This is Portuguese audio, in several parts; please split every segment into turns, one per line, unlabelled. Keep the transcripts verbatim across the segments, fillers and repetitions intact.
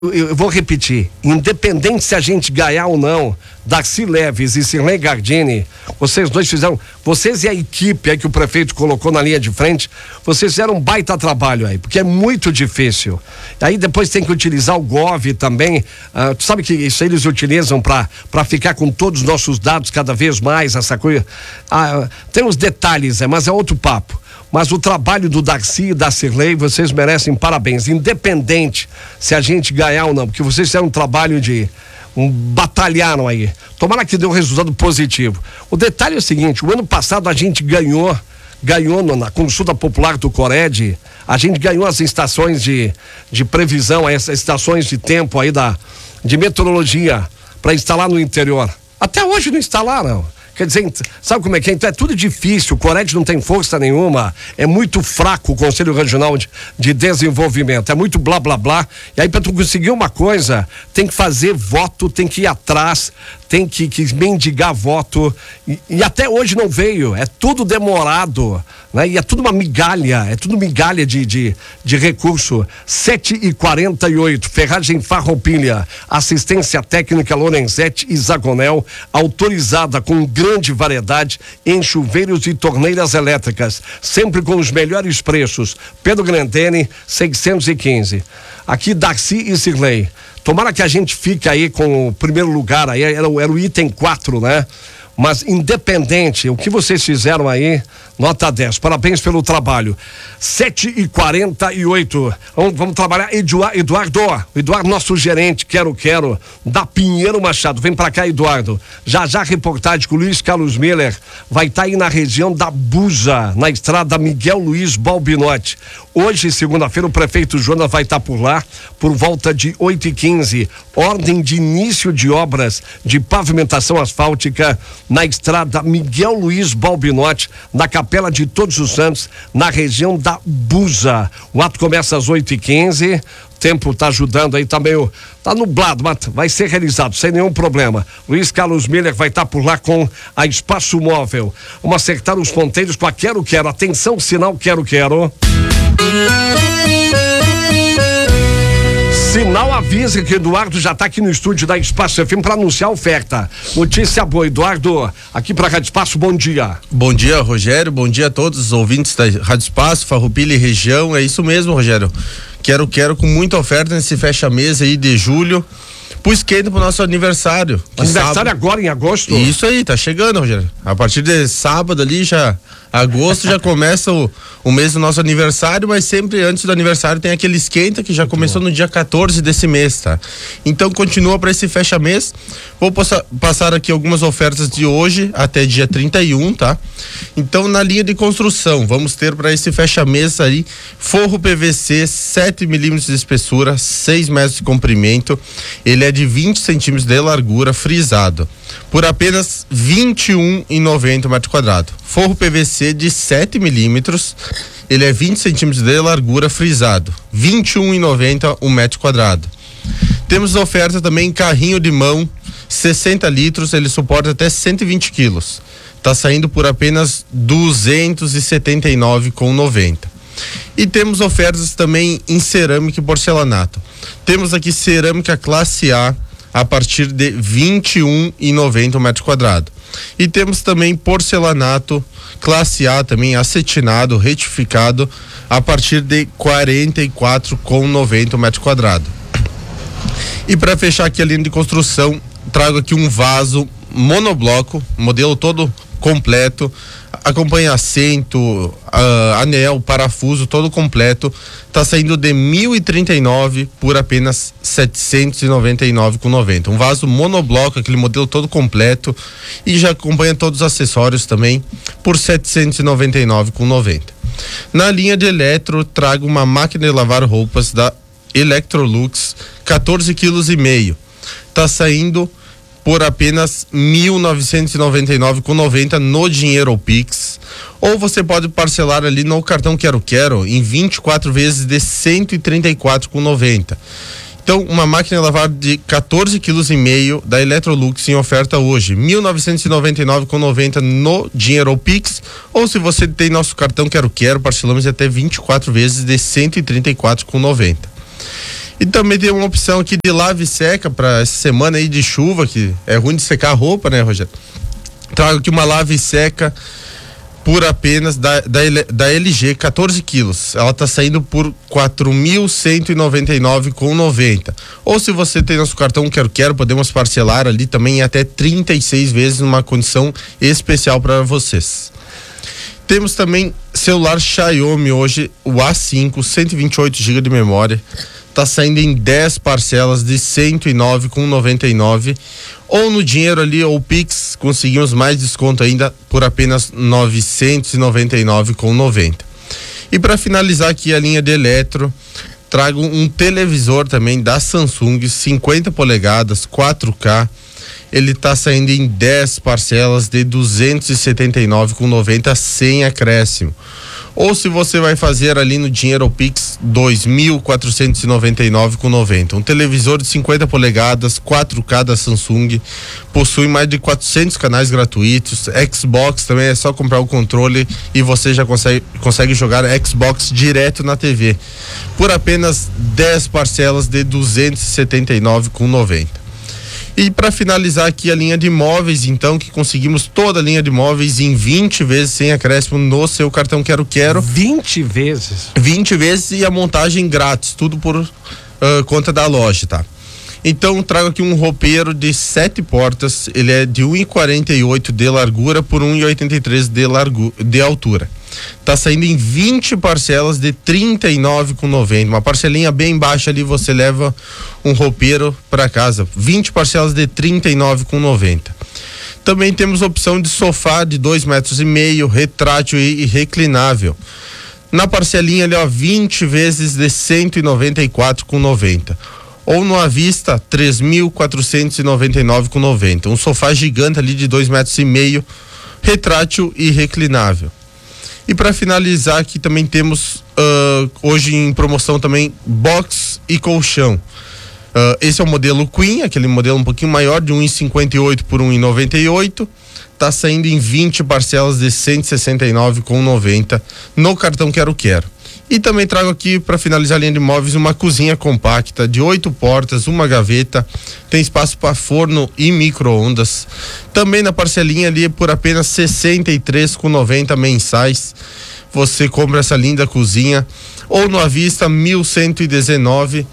Eu vou repetir, independente se a gente ganhar ou não, Darcy Leves e Sirlei Gardini, vocês dois fizeram, vocês e a equipe aí que o prefeito colocou na linha de frente, vocês fizeram um baita trabalho aí, porque é muito difícil. Aí depois tem que utilizar o Gov também, uh, tu sabe que isso eles utilizam para para ficar com todos os nossos dados cada vez mais, essa coisa. Uh, tem uns detalhes, é, mas é outro papo. Mas o trabalho do Darcy e da Sirlei, vocês merecem parabéns, independente se a gente ganhar ou não, porque vocês fizeram um trabalho de, um, batalharam aí, tomara que dê um resultado positivo. O detalhe é o seguinte, o ano passado a gente ganhou, ganhou na consulta popular do Cored, a gente ganhou as estações de, de previsão, essas estações de tempo aí da, de meteorologia, para instalar no interior. Até hoje não instalaram. Quer dizer, sabe como é que é? Então é tudo difícil, o Cored não tem força nenhuma, é muito fraco o Conselho Regional de, de Desenvolvimento, é muito blá blá blá, e aí para tu conseguir uma coisa, tem que fazer voto, tem que ir atrás, tem que, que mendigar voto, e, e até hoje não veio, é tudo demorado, né? E é tudo uma migalha, é tudo migalha de, de, de recurso. Sete e quarenta e oito, Ferragem Farroupilha, assistência técnica Lorenzetti e Zagonel, autorizada com grande variedade em chuveiros e torneiras elétricas, sempre com os melhores preços. Pedro Grandene, seiscentos e quinze. Aqui Darcy e Sirlei. Tomara que a gente fique aí com o primeiro lugar aí, era, era o item quatro, né? Mas independente, o que vocês fizeram aí, nota dez, parabéns pelo trabalho. Sete e quarenta e oito, vamos, vamos trabalhar. Eduardo, Eduardo, Eduardo, nosso gerente, quero, quero, da Pinheiro Machado, vem pra cá, Eduardo. Já já reportagem com o Luiz Carlos Miller, vai estar tá aí na região da Busa, na estrada Miguel Luiz Balbinotti. Hoje, segunda-feira, o prefeito Jonas vai estar tá por lá, por volta de oito e quinze, ordem de início de obras de pavimentação asfáltica na estrada Miguel Luiz Balbinotti, na Capela de Todos os Santos, na região da Busa. O ato começa às oito e quinze, o tempo está ajudando aí, tá meio, tá nublado, mas vai ser realizado sem nenhum problema. Luiz Carlos Miller vai estar tá por lá com a Espaço Móvel. Vamos acertar os ponteiros com a Quero Quero. Atenção, sinal Quero Quero. Sinal avisa que Eduardo já está aqui no estúdio da Espaço F M para anunciar a oferta. Notícia boa, Eduardo, aqui para a Rádio Espaço, bom dia.
Bom dia, Rogério, bom dia a todos os ouvintes da Rádio Espaço, Farroupilha e região, é isso mesmo, Rogério. Quero, quero com muita oferta nesse fecha-mês aí de julho, pro esquenta pro nosso aniversário.
Aniversário
sábado...
agora em agosto?
Isso aí, tá chegando, Rogério. A partir de sábado ali já... Agosto já começa o, o mês do nosso aniversário, mas sempre antes do aniversário tem aquele esquenta que já Muito começou bom. No dia quatorze desse mês, tá? Então continua para esse fecha-mês. Vou passar, passar aqui algumas ofertas de hoje até dia trinta e um, tá? Então na linha de construção, vamos ter para esse fecha-mês aí forro P V C sete milímetros de espessura, seis metros de comprimento. Ele é de vinte centímetros de largura, frisado, por apenas vinte e um reais e noventa centavos metro quadrado. Forro P V C de sete milímetros, ele é vinte centímetros de largura, frisado, vinte e um reais e noventa centavos um metro quadrado. Temos oferta também carrinho de mão, sessenta litros, ele suporta até cento e vinte quilos. Tá saindo por apenas duzentos e setenta e nove reais e noventa centavos. E temos ofertas também em cerâmica e porcelanato. Temos aqui cerâmica classe A a partir de vinte e um reais e noventa centavos metro quadrado. E temos também porcelanato classe A, também acetinado, retificado, a partir de quarenta e quatro reais e noventa centavos metro quadrado. E para fechar aqui a linha de construção, trago aqui um vaso monobloco, modelo todo completo, acompanha assento, uh, anel, parafuso, todo completo. Tá saindo de mil e trinta e nove reais por apenas setecentos e noventa e nove reais e noventa centavos. Um vaso monobloco, aquele modelo todo completo, e já acompanha todos os acessórios também por setecentos e noventa e nove reais e noventa centavos. Na linha de eletro, trago uma máquina de lavar roupas da Electrolux, quatorze quilos e meio. Tá saindo por apenas mil novecentos e noventa e nove reais e noventa centavos no dinheiro ou Pix, ou você pode parcelar ali no cartão Quero Quero em vinte e quatro vezes de cento e trinta e quatro reais e noventa centavos. Então, uma máquina de lavar de quatorze quilos e meio da Electrolux em oferta hoje, mil novecentos e noventa e nove reais e noventa centavos no dinheiro ou Pix, ou se você tem nosso cartão Quero Quero, parcelamos até vinte e quatro vezes de cento e trinta e quatro reais e noventa centavos. E também tem uma opção aqui de lave e seca para essa semana aí de chuva, que é ruim de secar a roupa, né, Rogério? Trago aqui uma lave e seca por apenas da, da, da L G, quatorze quilos. Ela tá saindo por quatro mil cento e noventa e nove reais e noventa centavos. Ou se você tem nosso cartão Quero Quero, podemos parcelar ali também em até trinta e seis vezes numa condição especial para vocês. Temos também celular Xiaomi hoje, o A cinco, cento e vinte e oito gigas de memória. Tá saindo em dez parcelas de cento e nove reais e noventa e nove centavos. Ou no dinheiro ali, ou Pix, conseguimos mais desconto ainda por apenas novecentos e noventa e nove reais e noventa centavos. E para finalizar aqui a linha de eletro, trago um televisor também da Samsung, cinquenta polegadas, quatro K. Ele tá saindo em dez parcelas de duzentos e setenta e nove reais e noventa centavos sem acréscimo. Ou se você vai fazer ali no dinheiro ou Pix, dois mil quatrocentos e noventa e nove reais e noventa centavos. Um televisor de cinquenta polegadas, quatro K da Samsung, possui mais de quatrocentos canais gratuitos. Xbox também é só comprar o controle e você já consegue, consegue jogar Xbox direto na T V. Por apenas dez parcelas de duzentos e setenta e nove reais e noventa centavos. E para finalizar aqui a linha de móveis, então, que conseguimos toda a linha de móveis em vinte vezes sem acréscimo no seu cartão Quero Quero.
vinte vezes?
vinte vezes e a montagem grátis, tudo por uh, conta da loja, tá? Então trago aqui um roupeiro de sete portas, ele é de um e quarenta e oito de largura por um e oitenta e três de largu de altura. Tá saindo em vinte parcelas de trinta e nove reais e noventa centavos. Uma parcelinha bem baixa ali, você leva um roupeiro para casa. vinte parcelas de trinta e nove reais e noventa centavos. Também temos opção de sofá de dois metros e meio, retrátil e, e reclinável. Na parcelinha ali, ó, vinte vezes de cento e noventa e quatro reais e noventa centavos. Ou no à vista, três mil quatrocentos e noventa e nove reais e noventa centavos. Um sofá gigante ali de dois metros e meio, retrátil e reclinável. E para finalizar aqui também temos uh, hoje em promoção também box e colchão. Uh, esse é o modelo Queen, aquele modelo um pouquinho maior, de um e cinquenta e oito por um e noventa e oito. Tá saindo em vinte parcelas de cento e sessenta e nove reais e noventa centavos no cartão Quero Quero. E também trago aqui para finalizar a linha de móveis uma cozinha compacta de oito portas, uma gaveta, tem espaço para forno e micro-ondas. Também na parcelinha ali por apenas sessenta e três reais e noventa centavos mensais. Você compra essa linda cozinha, ou no à vista mil cento e dezenove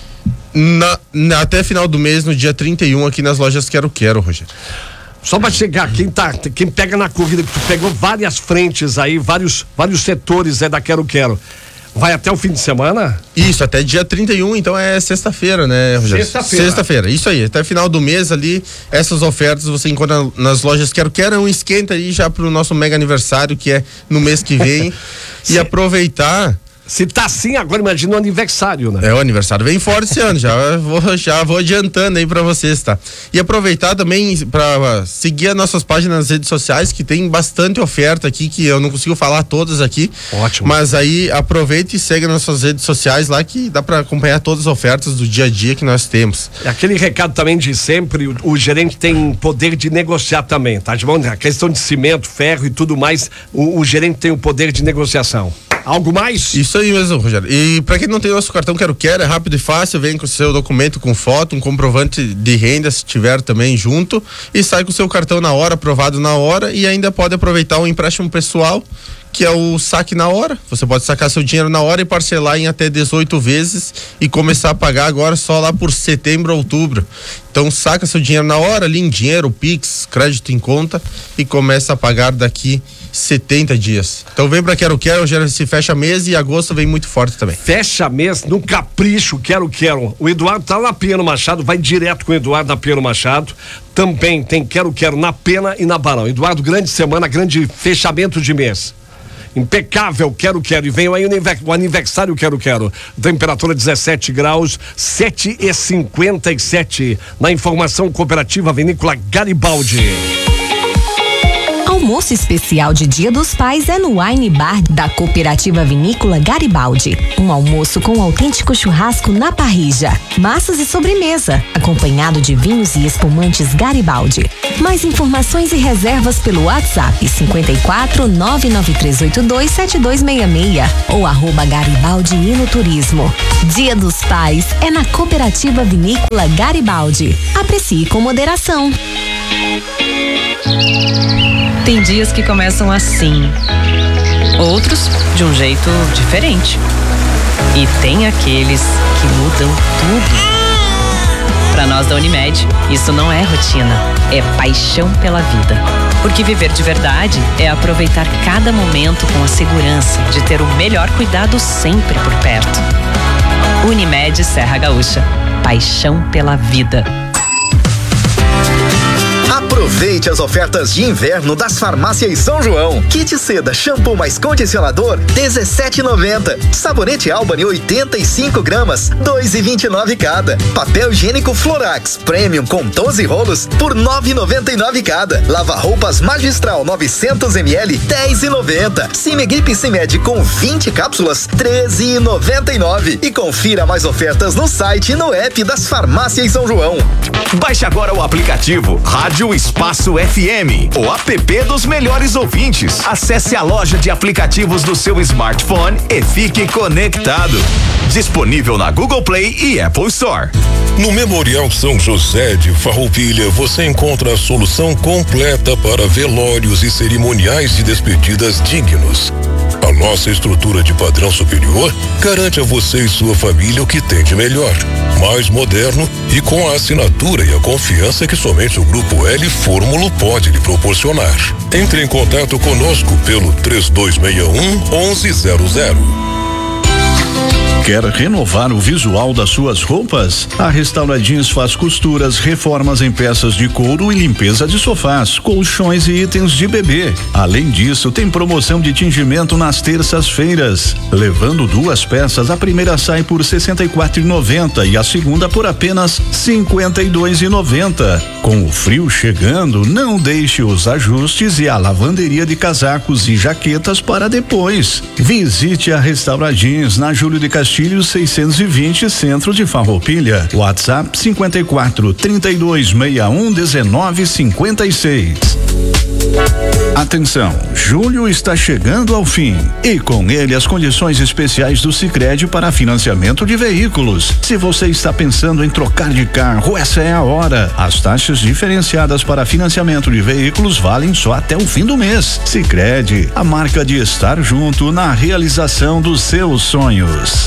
na, na, até final do mês, no dia trinta e um, aqui nas lojas Quero Quero, Rogério.
Só para chegar, quem tá, quem pega na corrida, que tu pegou várias frentes aí, vários, vários setores é da Quero Quero. Vai até o fim de semana?
Isso, até dia trinta e um, então é sexta-feira, né, Rogério?
Sexta-feira.
Sexta-feira, isso aí, até final do mês ali, essas ofertas você encontra nas lojas Quero Quero, é um esquenta aí já pro nosso mega aniversário, que é no mês que vem, e aproveitar...
Se tá assim, agora imagina o aniversário, né?
É, o aniversário vem forte esse ano, já vou, já vou adiantando aí pra vocês, tá? E aproveitar também pra seguir as nossas páginas nas redes sociais, que tem bastante oferta aqui, que eu não consigo falar todas aqui.
Ótimo.
Mas aí aproveita e segue nas nossas redes sociais lá, que dá pra acompanhar todas as ofertas do dia a dia que nós temos.
Aquele recado também de sempre, o, o gerente tem poder de negociar também, tá? De bom, a questão de cimento, ferro e tudo mais, o, o gerente tem o poder de negociação. Algo mais?
Isso aí mesmo, Rogério. E para quem não tem nosso cartão Quero Quero, é rápido e fácil, vem com o seu documento com foto, um comprovante de renda, se tiver também junto, e sai com o seu cartão na hora, aprovado na hora, e ainda pode aproveitar o empréstimo pessoal, que é o saque na hora. Você pode sacar seu dinheiro na hora e parcelar em até dezoito vezes e começar a pagar agora só lá por setembro, outubro. Então saca seu dinheiro na hora, ali em dinheiro, Pix, crédito em conta, e começa a pagar daqui setenta dias. Então vem pra Quero Quero, já se fecha mês, e agosto vem muito forte também.
Fecha mês no capricho, Quero Quero. O Eduardo tá na Piano Machado, vai direto com o Eduardo na Piano Machado. Também tem Quero Quero na Pena e na Barão. Eduardo, grande semana, grande fechamento de mês. Impecável, Quero Quero. E vem aí o aniversário Quero Quero. Temperatura dezessete graus, sete e cinquenta e sete. Na Informação Cooperativa Vinícola Garibaldi.
Almoço especial de Dia dos Pais é no Wine Bar da Cooperativa Vinícola Garibaldi. Um almoço com um autêntico churrasco na parrilla, massas e sobremesa, acompanhado de vinhos e espumantes Garibaldi. Mais informações e reservas pelo WhatsApp cinco quatro nove nove três oito dois sete dois seis seis ou arroba Garibaldi Inoturismo. Dia dos Pais é na Cooperativa Vinícola Garibaldi. Aprecie com moderação.
Tem dias que começam assim, outros de um jeito diferente. E tem aqueles que mudam tudo. Para nós da Unimed, isso não é rotina, é paixão pela vida. Porque viver de verdade é aproveitar cada momento com a segurança de ter o melhor cuidado sempre por perto. Unimed Serra Gaúcha, paixão pela vida.
Aproveite as ofertas de inverno das Farmácias São João. Kit seda, shampoo mais condicionador, dezessete e noventa. Sabonete Albany, oitenta e cinco gramas, dois e vinte e nove cada. Papel higiênico Florax Premium com doze rolos por nove e noventa e nove cada. Lava roupas Magistral novecentos mililitros, dez e noventa. Cimegrip Cimed com vinte cápsulas, treze e noventa e nove. E confira mais ofertas no site e no app das Farmácias São João.
Baixe agora o aplicativo Rádio Espaço F M, o app dos melhores ouvintes. Acesse a loja de aplicativos do seu smartphone e fique conectado. Disponível na Google Play e Apple Store.
No Memorial São José de Farroupilha, você encontra a solução completa para velórios e cerimoniais de despedidas dignos. A nossa estrutura de padrão superior garante a você e sua família o que tem de melhor, mais moderno e com a assinatura e a confiança que somente o Grupo L Fórmulo pode lhe proporcionar. Entre em contato conosco pelo três dois seis um, onze zero zero.
Quer renovar o visual das suas roupas? A Restaura Jeans faz costuras, reformas em peças de couro e limpeza de sofás, colchões e itens de bebê. Além disso, tem promoção de tingimento nas terças-feiras. Levando duas peças, a primeira sai por sessenta e quatro reais e noventa centavos e a segunda por apenas cinquenta e dois reais e noventa centavos. Com o frio chegando, não deixe os ajustes e a lavanderia de casacos e jaquetas para depois. Visite a Restaura Jeans na Júlio de Castilhos seiscentos e vinte, centro de Farroupilha. WhatsApp cinco quatro, trinta e dois, sessenta e um, dezenove, cinquenta e seis. Atenção, julho está chegando ao fim e com ele as condições especiais do Sicredi para financiamento de veículos. Se você está pensando em trocar de carro, essa é a hora. As taxas diferenciadas para financiamento de veículos valem só até o fim do mês. Sicredi, a marca de estar junto na realização dos seus sonhos.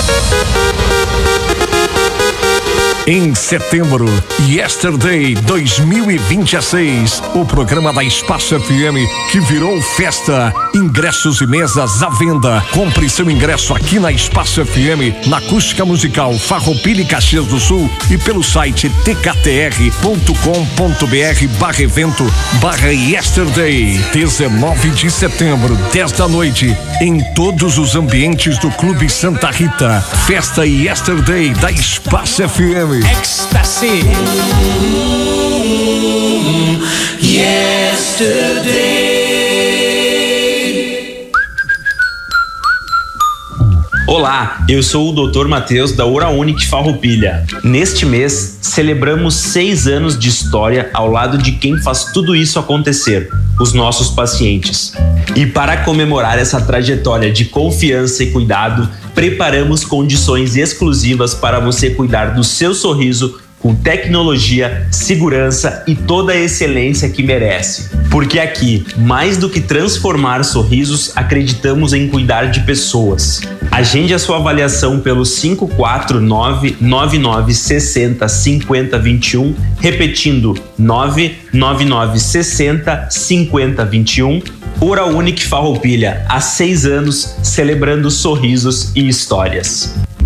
Em setembro, Yesterday dois mil e vinte e seis, o programa da Espaço F M que virou festa. Ingressos e mesas à venda. Compre seu ingresso aqui na Espaço F M, na Acústica Musical Farroupilha e Caxias do Sul e pelo site t k t r ponto com ponto b r barra evento barra Yesterday. dezenove de setembro, dez da noite, em todos os ambientes do Clube Santa Rita. Festa Yesterday da Espaço F M.
Ecstasy. Yesterday.
Olá, eu sou o doutor Matheus da Oraunic Farroupilha. Neste mês, celebramos seis anos de história ao lado de quem faz tudo isso acontecer, os nossos pacientes. E para comemorar essa trajetória de confiança e cuidado, preparamos condições exclusivas para você cuidar do seu sorriso com tecnologia, segurança e toda a excelência que merece. Porque aqui, mais do que transformar sorrisos, acreditamos em cuidar de pessoas. Agende a sua avaliação pelo cinco quatro nove, nove nove seis zero, cinco zero dois um, repetindo nove nove nove seis zero, cinco zero dois um. Oraunic Farroupilha, há seis anos, celebrando sorrisos e histórias.